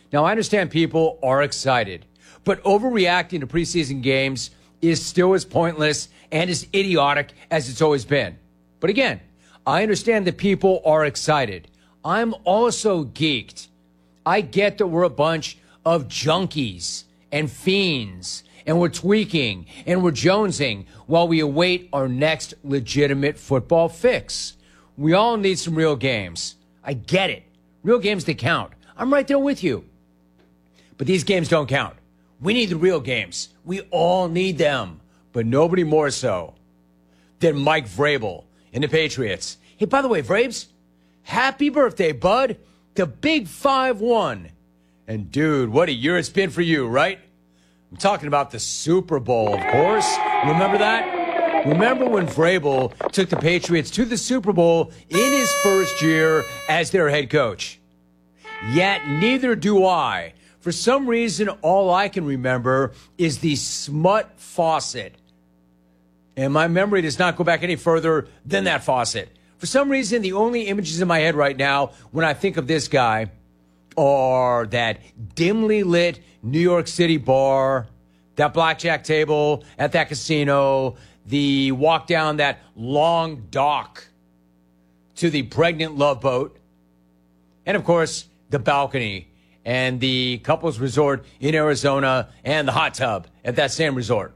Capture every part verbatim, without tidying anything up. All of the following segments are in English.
Now, I understand people are excited, but overreacting to preseason games is still as pointless and as idiotic as it's always been. But again, I understand that people are excited. I'm also geeked. I get that we're a bunch of junkies and fiends, and we're tweaking and we're jonesing while we await our next legitimate football fix. We all need some real games. I get it. Real games that count. I'm right there with you. But these games don't count. We need the real games. We all need them, but nobody more so than Mike Vrabel and the Patriots. Hey, by the way, Vrabes, happy birthday, bud. The big five one. And, dude, what a year it's been for you, right? I'm talking about the Super Bowl, of course. Remember that? Remember when Vrabel took the Patriots to the Super Bowl in his first year as their head coach? Yet neither do I. For some reason, all I can remember is the smut faucet. And my memory does not go back any further than that faucet. For some reason, the only images in my head right now when I think of this guy are that dimly lit New York City bar, that blackjack table at that casino, the walk down that long dock to the pregnant love boat, and, of course, the balcony and the couples resort in Arizona and the hot tub at that same resort.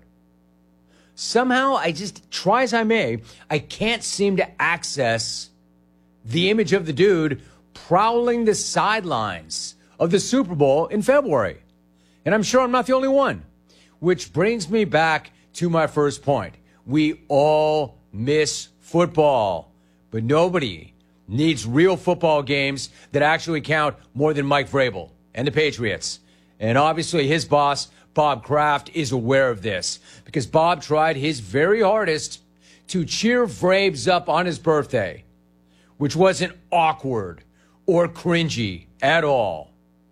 Somehow, I just, try as I may, I can't seem to access the image of the dude prowling the sidelines of the Super Bowl in February. And I'm sure I'm not the only one. Which brings me back to my first point. We all miss football, but nobody needs real football games that actually count more than Mike Vrabel and the Patriots. And obviously his boss, Bob Kraft, is aware of this because Bob tried his very hardest to cheer Vrabes up on his birthday, which wasn't awkward or cringy at all.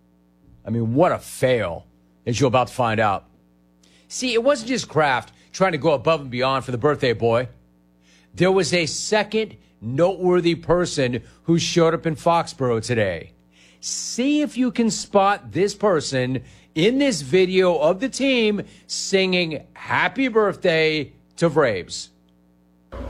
I mean, what a fail, as you're about to find out. See, it wasn't just Kraft trying to go above and beyond for the birthday boy. There was a second noteworthy person who showed up in Foxborough today. See if you can spot this person in this video of the team singing happy birthday to Vrabes.